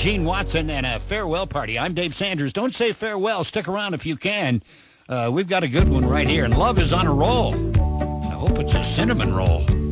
Gene Watson and a farewell party. I'm Dave Sanders. Don't say farewell. Stick around if you can. We've got a good one right here, and love is on a roll. I hope it's a cinnamon roll.